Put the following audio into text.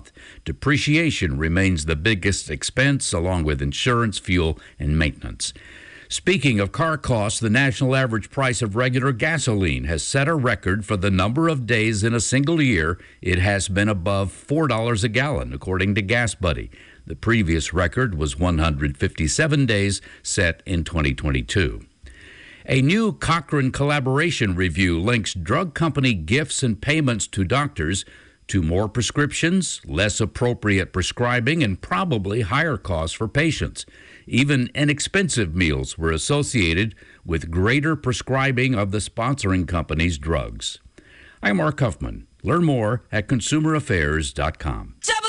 month. Depreciation remains the biggest expense, along with insurance, fuel, and maintenance. Speaking of car costs, the national average price of regular gasoline has set a record for the number of days in a single year it has been above $4 a gallon, according to GasBuddy. The previous record was 157 days, set in 2022. A new Cochrane collaboration review links drug company gifts and payments to doctors to more prescriptions, less appropriate prescribing, and probably higher costs for patients. Even inexpensive meals were associated with greater prescribing of the sponsoring company's drugs. I'm Mark Huffman. Learn more at consumeraffairs.com.